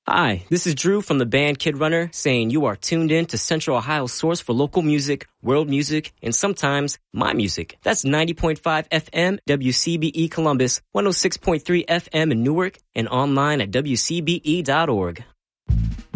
Hi, this is Drew from the band Kid Runner saying you are tuned in to Central Ohio's source for local music, world music, and sometimes my music. That's 90.5 FM WCBE Columbus, 106.3 FM in Newark, and online at WCBE.org.